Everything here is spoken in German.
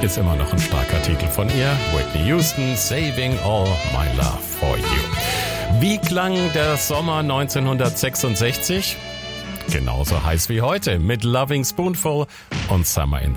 ist immer noch ein starker Titel von ihr. Whitney Houston, Saving All My Love for You. Wie klang der Sommer 1966? Genauso heiß wie heute mit Loving Spoonful und Summer in